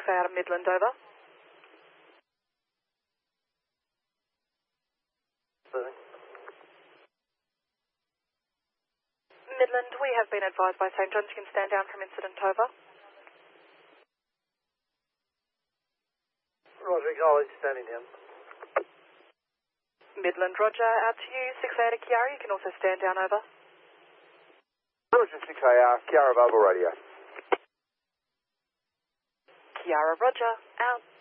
out of Midland, over. Midland, we have been advised by St John's you can stand down from incident, over. Roger, acknowledge, standing down. Midland, Roger, out to you, 6AR Kiara, you can also stand down, over. Roger, 6AR, Kiara, Verbal Radio. Kiara, Roger, out.